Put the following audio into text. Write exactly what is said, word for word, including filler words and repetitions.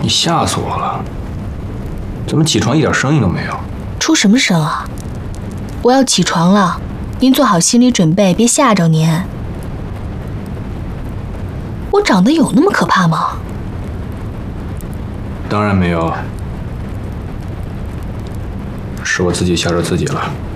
你吓死我了！怎么起床一点声音都没有？ 出什么声啊？我要起床了，您做好心理准备，别吓着您。我长得有那么可怕吗？ 当然没有，是我自己吓着自己了。